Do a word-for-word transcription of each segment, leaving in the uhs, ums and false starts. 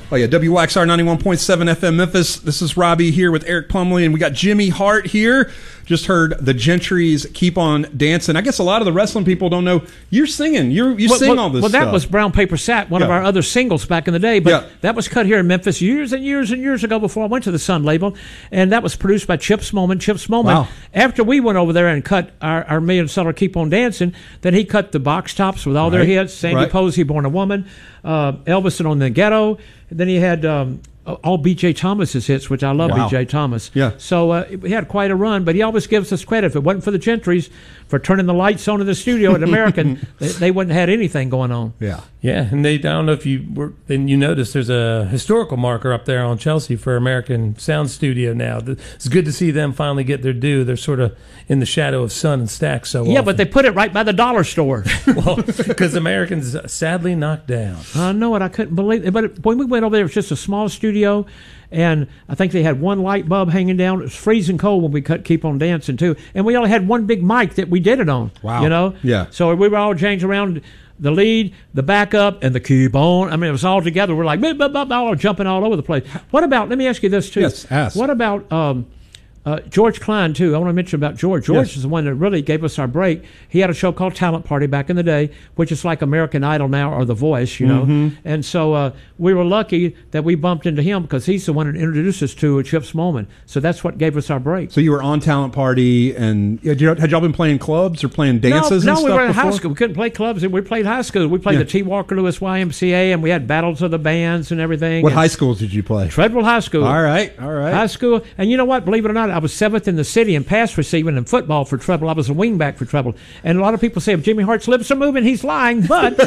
Oh, yeah, W X R ninety-one point seven F M Memphis. This is Robbie here with Eric Plumley, and we got Jimmy Hart here. Just heard the Gentry's Keep on Dancing. I guess a lot of the wrestling people don't know you're singing. You're, you well, sing well, all this well, stuff. Well, that was Brown Paper Sack, one yeah. of our other singles back in the day. But yeah. that was cut here in Memphis years and years and years ago before I went to the Sun label. And that was produced by Chip Smallman. Chip Smallman, wow. after we went over there and cut our, our million seller Keep on Dancing, then he cut the box tops with all right. their hits. Sandy right. Posey, Born a Woman, uh, Elvis and On the Ghetto. Then he had um, all B J Thomas's hits, which I love wow. B J Thomas. Yeah. So uh, he had quite a run, but he always gives us credit. If it wasn't for the Gentrys for turning the lights on in the studio at American, they, they wouldn't have had anything going on. Yeah. Yeah, and they, I don't know if you were, then you noticed there's a historical marker up there on Chelsea for American Sound Studio now. It's good to see them finally get their due. They're sort of in the shadow of Sun and Stax so Yeah, often. but they put it right by the dollar store. Well, because Americans sadly knocked down. I know it. I couldn't believe it. But it, when we went over there, it was just a small studio, and I think they had one light bulb hanging down. It was freezing cold when we cut Keep on Dancing, too. And we only had one big mic that we did it on. Wow. You know? Yeah. So we were all changing around the lead, the backup, and the keep on. I mean, it was all together. We're like, blah, blah, blah, blah, all jumping all over the place. What about, let me ask you this, too. Yes, ask. What about um, uh, George Klein, too? I want to mention about George. George yes. is the one that really gave us our break. He had a show called Talent Party back in the day, which is like American Idol now or The Voice, you know. Mm-hmm. And so uh, we were lucky that we bumped into him because he's the one that introduced us to Chip Smallman. So that's what gave us our break. So you were on Talent Party, and had, you, had y'all been playing clubs or playing dances no, and no, stuff we were in before? high school. We couldn't play clubs. We played high school. We played Yeah. the T. Walker Lewis Y M C A, and we had battles of the bands and everything. What and high schools did you play? Treadwell High School. All right, all right. High school. And you know what? Believe it or not, I was seventh in the city in pass receiving and football for Treadwell. I was a wingback for Treadwell. And a lot of people say if Jimmy Hart's lips are moving, he's lying. But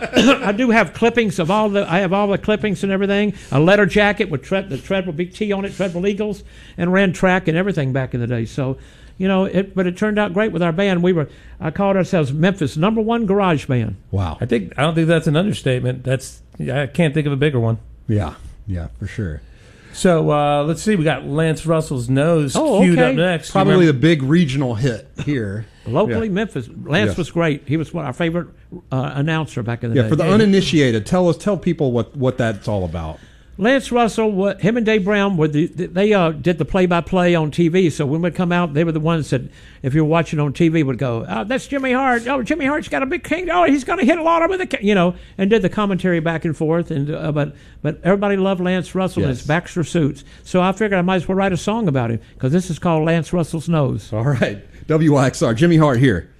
I do have clippings of all the, I have all the clippings and everything. A letter jacket with tre- the Treadwell Big T on it, Treadwell Eagles, and ran track and everything back in the day. So, you know, it, but it turned out great with our band. We were, I called ourselves Memphis' number one garage band. Wow. I think I don't think that's an understatement. That's I can't think of a bigger one. Yeah, yeah, for sure. So uh, let's see. We got Lance Russell's Nose Oh, queued okay. up next. You Probably remember- the big regional hit here. Locally, Yeah. Memphis. Lance Yes. was great. He was one, our favorite uh, announcer back in the Yeah, day. for the And uninitiated, tell us, tell people what, what that's all about. Lance Russell, what, him and Dave Brown, were the, they uh, did the play-by-play on T V. So when we'd come out, they were the ones that, if you were watching on T V, would go, oh, that's Jimmy Hart. Oh, Jimmy Hart's got a big king. Oh, he's going to hit a lot of it, you know, and did the commentary back and forth. And uh, but but everybody loved Lance Russell Yes. and his Baxter suits. So I figured I might as well write a song about him because this is called Lance Russell's Nose. All right. W X R, Jimmy Hart here.